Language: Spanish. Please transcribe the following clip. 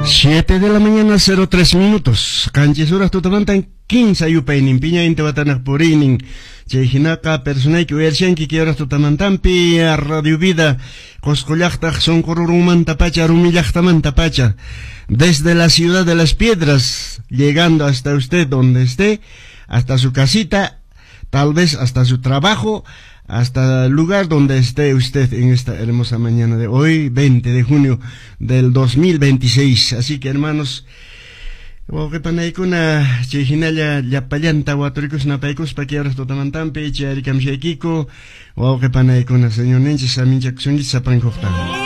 7 de la mañana, 03 minutos. Canchisuras tutamantan 15 yupainin piña intewatanak purinin. Chejinaka personay que uershanki que horas tutamantampi a Radio Vida. Coscollachtak son corurumanta pacha, rumillachtamanta pacha. Desde la ciudad de las piedras, llegando hasta usted donde esté, hasta su casita, tal vez hasta su trabajo, hasta el lugar donde esté usted en esta hermosa mañana de hoy, 20 de junio del 2026. Así que, hermanos, Wauqipanaykuna chayhinalla llapallanta waturikunapaykos paquiabras totamantampi chayarikamshaykiko Wauqipanaykuna señor ninchis aminchaksunchis saprankuqta.